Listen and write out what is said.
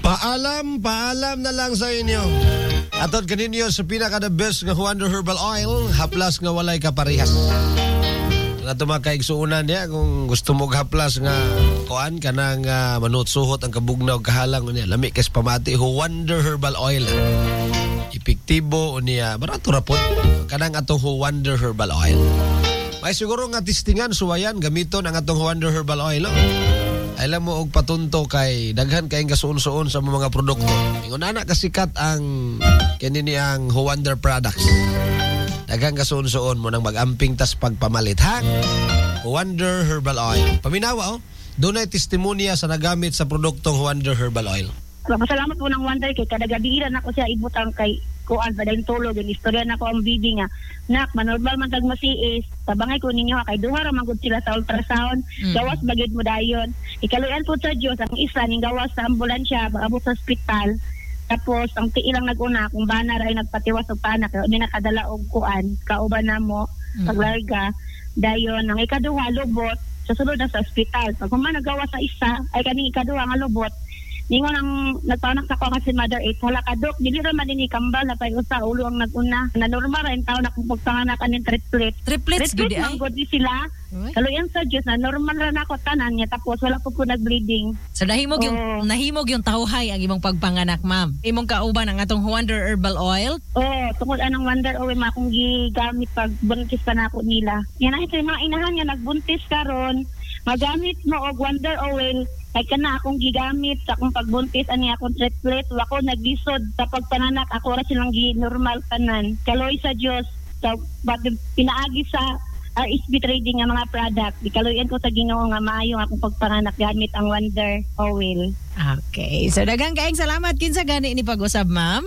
Paalam na lang sa inyo. Atod kaninyo sa pinaka-the best nga Wonder Herbal Oil, haplas nga walay kaparehas. Nga tumakaigsoonan niya kung gusto mo haplas nga kuan kanang manutsuhot ang kabugnaw kahalang niya. Lami kas pamati Wonder Herbal Oil. Epektibo niya barato ra pod kanang atong Wonder Herbal Oil. May siguro nga testingan suwayan gamiton ang atong Wonder Herbal Oil. No? Alam mo og patunto kay daghan kay gasuon-suon sa mga produkto. Ingon ana kasikat ang kinini ang Wonder products. Daghan gasuon-suon mo nang mag-amping tas pagpamalit ha. Wonder Herbal Oil. Paminawa dunay testimonya sa nagamit sa produktong Wonder Herbal Oil. Pasalamat po ng Wonder kay kada gabiran ako siya ibutang kay kuan pa dayon tulog yung istorya na ko ang bibi nga nak manormal man tag masiis tabangay ko ninyo kay duha ra man gud sila sa ultrasound gawas bagid mo dayon ikaluyan po sa Dios ang isa ning gawas sa ambulansya paabot sa ospital tapos ang tiilang naguna kung bana ra ay nagpatiwas og panak ni nakadala og kuan kauban namo paglarga dayon ang ikaduha lubot sa sulod na sa ospital pag man nagawas sa isa ay kaning ikaduha nga lubot ningon ang nagpanak ako kasi Mother 8 wala ka dok dili ra man ni kambal na pay usa ulo ang naguna na normal ra taon na kung pagpanganak aning triplets gud ay gud sila kaluyan sa Dios na normal ra nako tanan niya tapos wala po nag-bleeding so nahimog yung tawhay ang imong pagpanganak ma'am imong kauban ang atong Wonder Herbal Oil tungod anang Wonder Oil ma akong gigamit pag buntis pa nako nila yan ay sa mga inahan nga nagbuntis karon magamit mo og Wonder Oil ay kana akong gigamit sa akong pagbuntis ani akong triplet wako naglisod sa pagpananak ako ra silang normal tanan kaloy sa Dios sa pinaagi sa RSB Trading nga mga product ikaluyan ko sa Ginoo nga maayo akong pagpanganak gamit ang Wonder Oil. Okay so daghang kaayong salamat kinsa gani ni pag-usab ma'am.